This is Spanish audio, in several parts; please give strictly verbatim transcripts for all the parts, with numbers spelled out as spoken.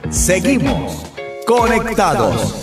Seguimos conectados.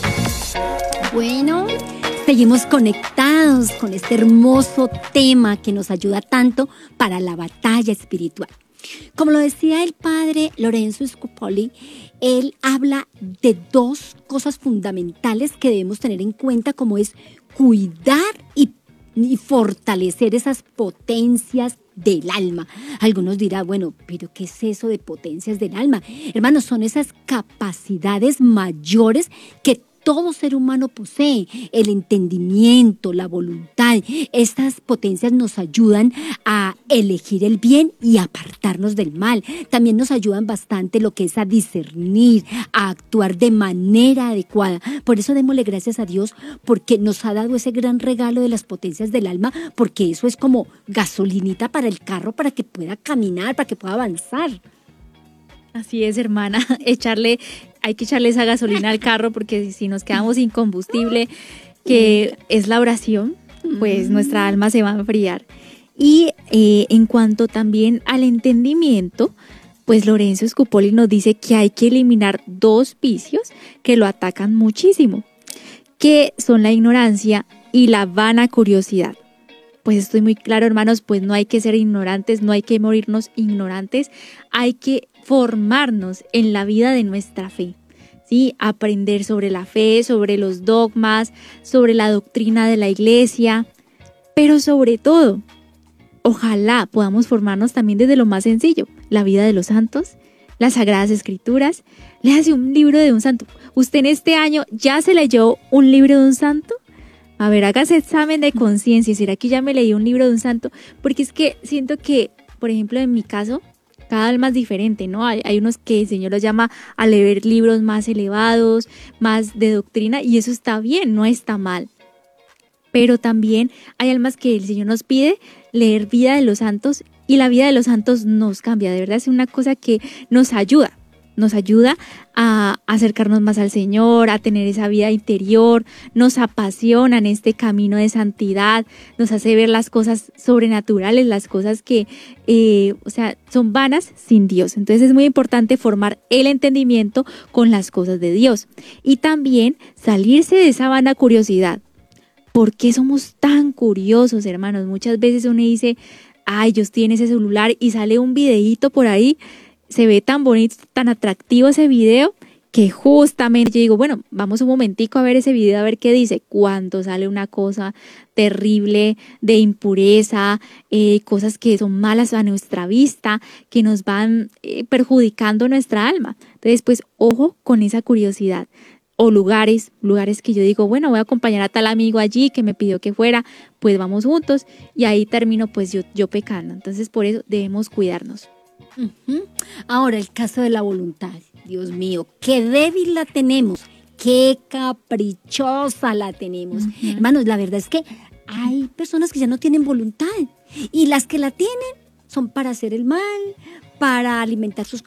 Bueno, seguimos conectados con este hermoso tema que nos ayuda tanto para la batalla espiritual. Como lo decía el padre Lorenzo Scupoli, él habla de dos cosas fundamentales que debemos tener en cuenta, como es cuidar y, y fortalecer esas potencias del alma. Algunos dirán, bueno, pero ¿qué es eso de potencias del alma? Hermanos, son esas capacidades mayores que todo ser humano posee: el entendimiento, la voluntad. Estas potencias nos ayudan a elegir el bien y apartarnos del mal. También nos ayudan bastante lo que es a discernir, a actuar de manera adecuada. Por eso démosle gracias a Dios, porque nos ha dado ese gran regalo de las potencias del alma, porque eso es como gasolinita para el carro, para que pueda caminar, para que pueda avanzar. Así es, hermana, echarle, hay que echarle esa gasolina al carro, porque si nos quedamos sin combustible, que es la oración, pues nuestra alma se va a enfriar. Y eh, en cuanto también al entendimiento, pues Lorenzo Scupoli nos dice que hay que eliminar dos vicios que lo atacan muchísimo, que son la ignorancia y la vana curiosidad. Pues estoy muy claro, hermanos, pues no hay que ser ignorantes, no hay que morirnos ignorantes, hay que formarnos en la vida de nuestra fe, ¿sí? Aprender sobre la fe, sobre los dogmas, sobre la doctrina de la iglesia, pero sobre todo, ojalá podamos formarnos también desde lo más sencillo: la vida de los santos, las sagradas escrituras. Léase un libro de un santo. ¿Usted en este año ya se leyó un libro de un santo? A ver, hágase examen de conciencia. ¿Será que ya me leí un libro de un santo? Porque es que siento que, por ejemplo, en mi caso, cada alma es diferente, ¿no? Hay, hay unos que el Señor los llama a leer libros más elevados, más de doctrina, y eso está bien, no está mal. Pero también hay almas que el Señor nos pide leer vida de los santos, y la vida de los santos nos cambia, de verdad es una cosa que nos ayuda. Nos ayuda a acercarnos más al Señor, a tener esa vida interior, nos apasiona en este camino de santidad, nos hace ver las cosas sobrenaturales, las cosas que, eh, o sea, son vanas sin Dios. Entonces es muy importante formar el entendimiento con las cosas de Dios y también salirse de esa vana curiosidad. ¿Por qué somos tan curiosos, hermanos? Muchas veces uno dice, ay, Dios tiene ese celular y sale un videíto por ahí. Se ve tan bonito, tan atractivo ese video, que justamente yo digo, bueno, vamos un momentico a ver ese video, a ver qué dice. Cuando sale una cosa terrible de impureza, eh, cosas que son malas a nuestra vista, que nos van eh, perjudicando nuestra alma. Entonces, pues, ojo con esa curiosidad. O lugares, lugares que yo digo, bueno, voy a acompañar a tal amigo allí que me pidió que fuera, pues vamos juntos, y ahí termino pues yo, yo pecando. Entonces, por eso debemos cuidarnos. Uh-huh. Ahora, el caso de la voluntad. Dios mío, qué débil la tenemos, qué caprichosa la tenemos. Uh-huh. Hermanos, la verdad es que hay personas que ya no tienen voluntad, y las que la tienen son para hacer el mal, para alimentar sus